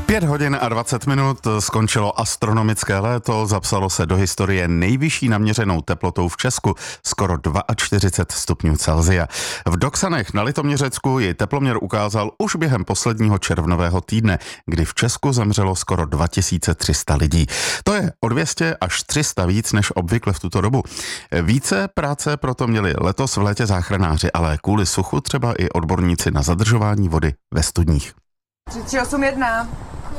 5 hodin a 20 minut skončilo astronomické léto, zapsalo se do historie nejvyšší naměřenou teplotou v Česku, skoro 42 stupňů Celsia. V Doksanech na Litoměřicku jej teploměr ukázal už během posledního červnového týdne, kdy v Česku zemřelo skoro 2300 lidí. To je o 200 až 300 víc než obvykle v tuto dobu. Více práce proto měli letos v létě záchranáři, ale kvůli suchu třeba i odborníci na zadržování vody ve studních. 3381.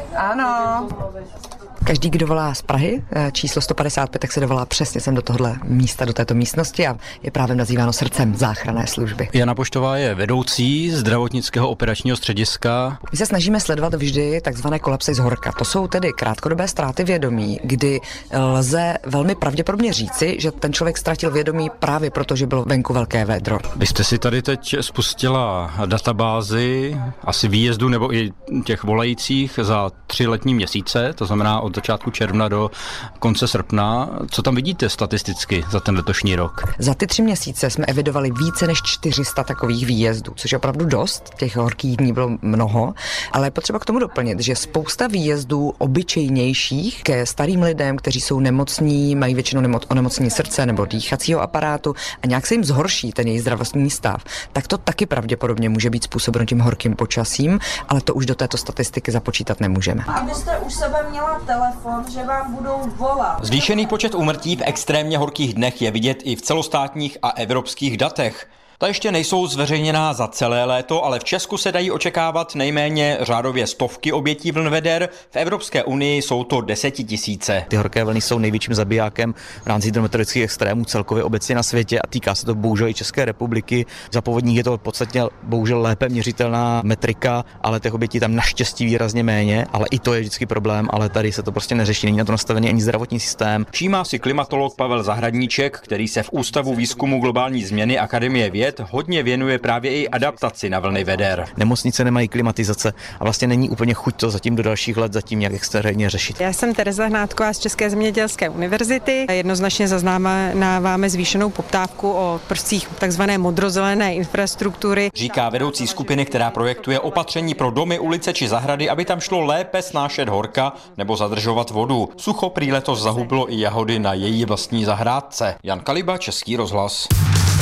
Ano. Každý, kdo volá z Prahy, číslo 155, tak se dovolá přesně sem do tohohle místa, do této místnosti a je právě nazýváno srdcem záchranné služby. Jana Poštová je vedoucí zdravotnického operačního střediska. My se snažíme sledovat vždy takzvané kolapsy z horka. To jsou tedy krátkodobé ztráty vědomí, kdy lze velmi pravděpodobně říci, že ten člověk ztratil vědomí právě proto, že bylo venku velké védro. Vy jste si tady teď spustila databázi asi výjezdu nebo i těch volajících za 3 letní měsíce, to znamená od začátku června do konce srpna. Co tam vidíte statisticky za ten letošní rok? Za ty 3 měsíce jsme evidovali více než 400 takových výjezdů, což je opravdu dost, těch horkých dní bylo mnoho, ale je potřeba k tomu doplnit, že spousta výjezdů obyčejnějších ke starým lidem, kteří jsou nemocní, mají většinou onemocnění srdce nebo dýchacího aparátu a nějak se jim zhorší ten jejich zdravotní stav, tak to taky pravděpodobně může být způsobeno tím horkým počasím, ale to už do této statistiky započítat nemůžeme. Abyste už sebe měla telefon, že vám budou volat. Zvýšený počet úmrtí v extrémně horkých dnech je vidět i v celostátních a evropských datech. Ta ještě nejsou zveřejněná za celé léto, ale v Česku se dají očekávat nejméně řádově stovky obětí vln veder. V Evropské unii jsou to 10 000. Ty horké vlny jsou největším zabijákem v rámci hydrometeorologických extrémů celkově obecně na světě a týká se to bohužel i České republiky. Za povodních je to podstatně bohužel lépe měřitelná metrika, ale těch obětí tam naštěstí výrazně méně, ale i to je vždycky problém, ale tady se to prostě neřeší, není na to nastavený ani zdravotní systém. Všímá si klimatolog Pavel Zahradníček, který se v Ústavu výzkumu globální změny Akademie věd hodně věnuje právě i adaptaci na vlny veder. Nemocnice nemají klimatizace a vlastně není úplně chuť to zatím do dalších let zatím nějak extrémně řešit. Já jsem Tereza Hnátková z České zemědělské univerzity. Jednoznačně zaznamenáváme zvýšenou poptávku o prvcích takzvané modrozelené infrastruktury. Říká vedoucí skupiny, která projektuje opatření pro domy, ulice či zahrady, aby tam šlo lépe snášet horka nebo zadržovat vodu. Sucho prý letos zahubilo i jahody na její vlastní zahrádce. Jan Kaliba, Český rozhlas.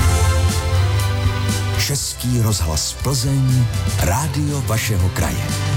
Český rozhlas Plzeň, rádio vašeho kraje.